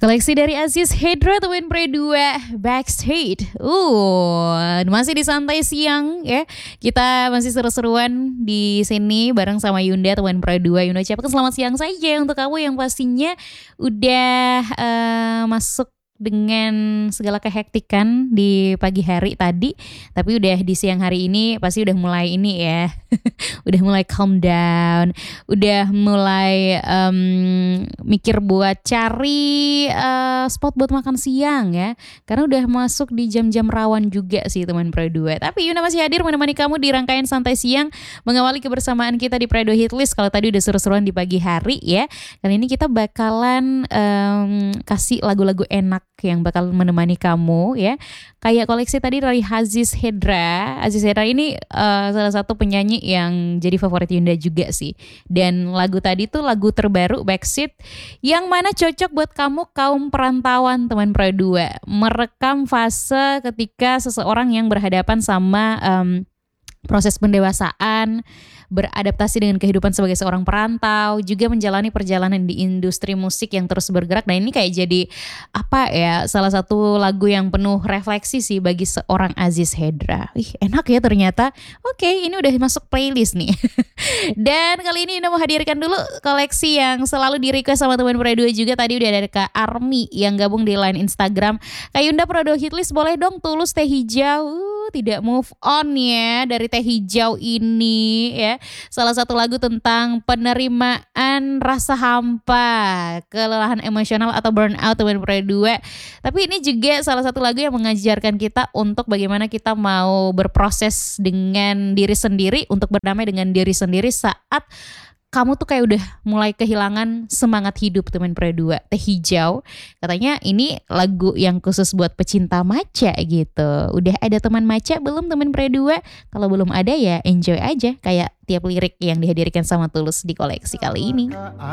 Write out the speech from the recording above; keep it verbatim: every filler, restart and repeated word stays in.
Koleksi dari Aziz Hendra teman Pre dua Backstage. Uh, masih di santai siang ya. Kita masih seru-seruan di sini bareng sama Yunda teman Pre dua. Yunda ucapkan selamat siang saja untuk kamu yang pastinya udah uh, masuk dengan segala kehektikan di pagi hari tadi, tapi udah di siang hari ini pasti udah mulai ini ya, udah mulai calm down, udah mulai um, mikir buat cari uh, spot buat makan siang ya, karena udah masuk di jam-jam rawan juga sih teman Pre dua. Tapi Yuna masih hadir menemani kamu di rangkaian santai siang, mengawali kebersamaan kita di Pre dua Hitlist. Kalau tadi udah seru-seruan di pagi hari ya, kali ini kita bakalan um, kasih lagu-lagu enak yang bakal menemani kamu ya. Kayak koleksi tadi dari Aziz Hendra. Aziz Hendra ini uh, salah satu penyanyi yang jadi favorit Yunda juga sih. Dan lagu tadi tuh lagu terbaru Backseat yang mana cocok buat kamu kaum perantauan teman Pre dua. Merekam fase ketika seseorang yang berhadapan sama um, proses pendewasaan, beradaptasi dengan kehidupan sebagai seorang perantau, juga menjalani perjalanan di industri musik yang terus bergerak. Nah ini kayak jadi apa ya, salah satu lagu yang penuh refleksi sih bagi seorang Aziz Hendra. Ih enak ya ternyata. Oke ini udah masuk playlist nih. Dan kali ini Yunda mau hadirkan dulu koleksi yang selalu di request sama teman Pre dua juga. Tadi udah ada Kak Army yang gabung di line Instagram. Kak Yunda Pre dua Hitlist boleh dong Tulus Teh Hijau. Uh, tidak move on ya dari Teh Hijau ini ya. Salah satu lagu tentang penerimaan rasa hampa, kelelahan emosional atau burnout teman Pre dua. Tapi ini juga salah satu lagu yang mengajarkan kita untuk bagaimana kita mau berproses dengan diri sendiri, untuk berdamai dengan diri sendiri saat kamu tuh kayak udah mulai kehilangan semangat hidup teman Pre dua. Teh Hijau katanya ini lagu yang khusus buat pecinta matcha gitu. Udah ada teman matcha belum teman Pre dua? Kalau belum ada ya enjoy aja kayak tiap lirik yang dihadirkan sama Tulus di koleksi kali ini.